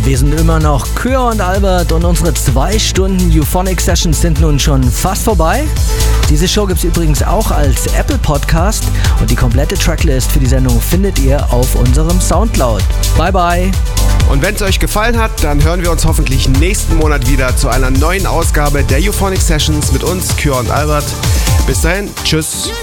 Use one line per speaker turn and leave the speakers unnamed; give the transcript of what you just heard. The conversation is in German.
Wir sind immer noch Kür und Albert und unsere 2 Stunden Euphonic Sessions sind nun schon fast vorbei. Diese Show gibt es übrigens auch als Apple Podcast und die komplette Tracklist für die Sendung findet ihr auf unserem Soundcloud. Bye bye!
Und wenn es euch gefallen hat, dann hören wir uns hoffentlich nächsten Monat wieder zu einer neuen Ausgabe der Euphonic Sessions mit uns, Kür und Albert. Bis dahin, tschüss!